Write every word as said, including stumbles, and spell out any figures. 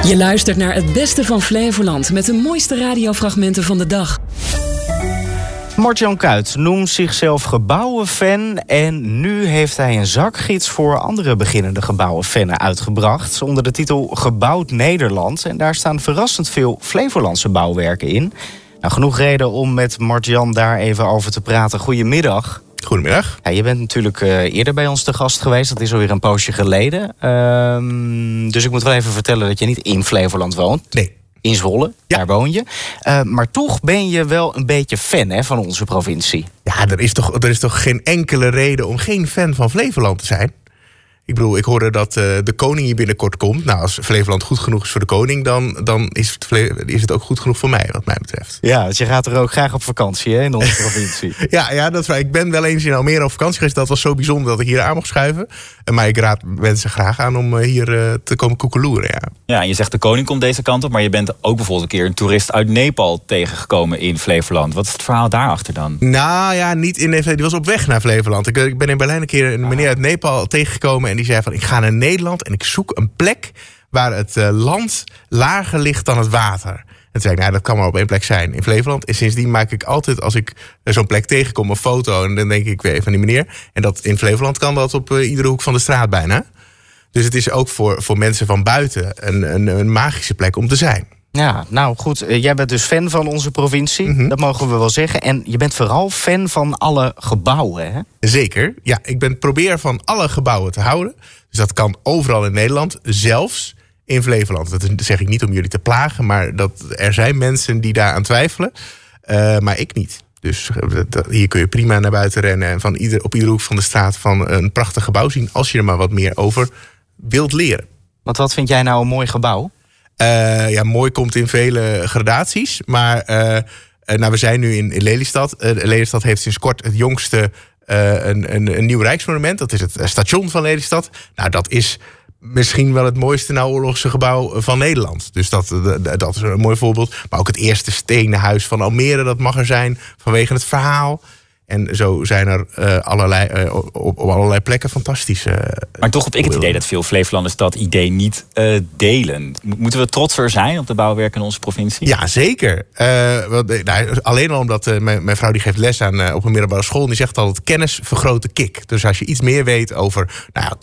Je luistert naar het beste van Flevoland met de mooiste radiofragmenten van de dag. Mart-Jan Kuyt noemt zichzelf gebouwenfan en nu heeft hij een zakgids voor andere beginnende gebouwenfannen uitgebracht onder de titel Gebouwd Nederland. En daar staan verrassend veel Flevolandse bouwwerken in. Nou, genoeg reden om met Mart-Jan daar even over te praten. Goedemiddag. Goedemiddag. Ja, je bent natuurlijk uh, eerder bij ons te gast geweest. Dat is alweer een poosje geleden. Uh, dus ik moet wel even vertellen dat je niet in Flevoland woont. Nee. In Zwolle, ja. Daar woon je. Uh, maar toch ben je wel een beetje fan, hè, van onze provincie. Ja, er is, toch, er is toch geen enkele reden om geen fan van Flevoland te zijn? Ik bedoel, ik hoorde dat uh, de koning hier binnenkort komt. Nou, als Flevoland goed genoeg is voor de koning, dan, dan is, het Fle- is het ook goed genoeg voor mij, wat mij betreft. Ja, dus je gaat er ook graag op vakantie, hè, in onze provincie. ja, ja, dat is waar. Ik ben wel eens in Almere op vakantie geweest. Dat was zo bijzonder dat ik hier aan mocht schuiven. Maar ik raad mensen graag aan om hier uh, te komen koekeloeren, ja. Ja, en je zegt de koning komt deze kant op, maar je bent ook bijvoorbeeld een keer een toerist uit Nepal tegengekomen in Flevoland. Wat is het verhaal daarachter dan? Nou ja, niet in Nepal. Die was op weg naar Flevoland. Ik, ik ben in Berlijn een keer een meneer uit Nepal tegengekomen en die zei van, ik ga naar Nederland en ik zoek een plek waar het uh, land lager ligt dan het water. En toen zei ik, nou, dat kan maar op één plek zijn, in Flevoland. En sindsdien maak ik altijd, als ik zo'n plek tegenkom, een foto en dan denk ik weer van die meneer. En dat in Flevoland kan dat op uh, iedere hoek van de straat bijna. Dus het is ook voor, voor mensen van buiten een, een, een magische plek om te zijn. Ja, nou goed, uh, jij bent dus fan van onze provincie, mm-hmm. Dat mogen we wel zeggen. En je bent vooral fan van alle gebouwen, hè? Zeker, ja. Ik ben probeer van alle gebouwen te houden. Dus dat kan overal in Nederland, zelfs in Flevoland. Dat zeg ik niet om jullie te plagen, maar dat er zijn mensen die daaraan twijfelen. Uh, maar ik niet. Dus hier kun je prima naar buiten rennen en van ieder, op iedere hoek van de straat van een prachtig gebouw zien, als je er maar wat meer over wilt leren. Want wat vind jij nou een mooi gebouw? Uh, ja, mooi komt in vele gradaties. Maar uh, nou, we zijn nu in, in Lelystad. Uh, Lelystad heeft sinds kort het jongste uh, een, een, een nieuw rijksmonument. Dat is het station van Lelystad. Nou, dat is misschien wel het mooiste naoorlogse gebouw van Nederland. Dus dat, dat is een mooi voorbeeld. Maar ook het eerste stenen huis van Almere, dat mag er zijn vanwege het verhaal. En zo zijn er uh, allerlei, uh, op, op allerlei plekken fantastische... Uh, maar toch heb ik het idee dat veel Flevolanders dat idee niet uh, delen. Moeten we trotser zijn op de bouwwerken in onze provincie? Ja, zeker. Uh, wat, nou, alleen al omdat uh, mijn, mijn vrouw die geeft les aan uh, op een middelbare school. Die zegt altijd, kennis vergroot de kik. Dus als je iets meer weet over nou,